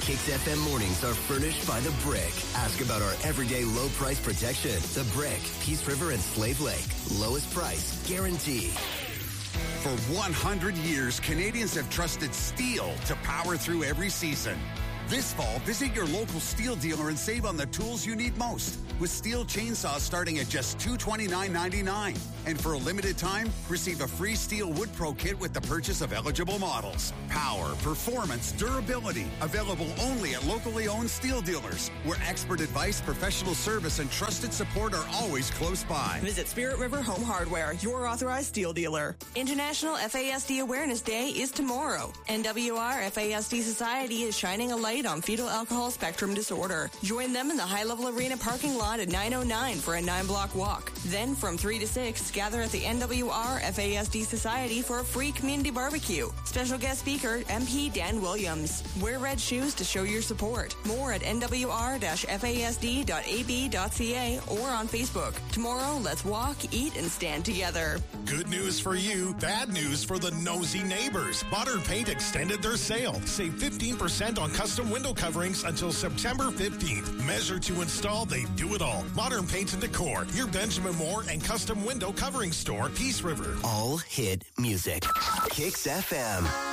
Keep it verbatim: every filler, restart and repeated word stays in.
Kicks F M mornings are furnished by The Brick. Ask about our everyday low price protection. The Brick, Peace River and Slave Lake. Lowest price guaranteed. For one hundred years, Canadians have trusted steel to power through every season. This fall, visit your local steel dealer and save on the tools you need most. With steel chainsaws starting at just two hundred twenty-nine dollars and ninety-nine cents. And for a limited time, receive a free Steel Wood Pro kit with the purchase of eligible models. Power, performance, durability. Available only at locally owned steel dealers, where expert advice, professional service, and trusted support are always close by. Visit Spirit River Home Hardware, your authorized steel dealer. International F A S D Awareness Day is tomorrow. N W R F A S D Society is shining a light on fetal alcohol spectrum disorder. Join them in the High Level Arena parking lot at nine oh nine for a nine-block walk. Then from three to six, gather at the N W R F A S D Society for a free community barbecue. Special guest speaker, M P Dan Williams. Wear red shoes to show your support. More at N W R F A S D dot A B dot C A or on Facebook. Tomorrow, let's walk, eat, and stand together. Good news for you, bad news for the nosy neighbors. Modern Paint extended their sale. Save fifteen percent on custom window coverings until September fifteenth. Measure to install, they do it all. Modern Paint and Decor, your Benjamin Moore and custom window covering store, Peace River. All hit music. Kicks F M.